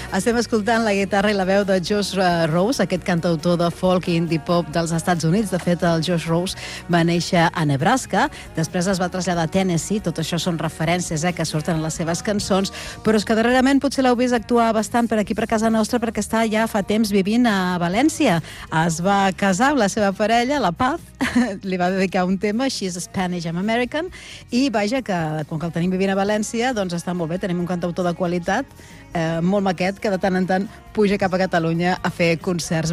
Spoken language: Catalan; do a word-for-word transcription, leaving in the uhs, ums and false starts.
Estem escoltant la guitarra i la veu de Josh Rose, aquest cantautor de folk i indie pop dels Estats Units. De fet, el Josh Rose va néixer a Nebraska, després es va traslladar a Tennessee. Tot això són referències eh, que surten en les seves cançons, però és que darrerament potser l'heu vist actuar bastant per aquí, per casa nostra, perquè està ja fa temps vivint a València. Es va casar amb la seva parella, la Paz, li va dedicar un tema, She's Spanish, I'm American, i vaja, que quan el tenim vivint a València, doncs està molt bé, tenim un cantautor de qualitat, eh, molt maquet, que de tant en tant puja cap a Catalunya a fer concerts.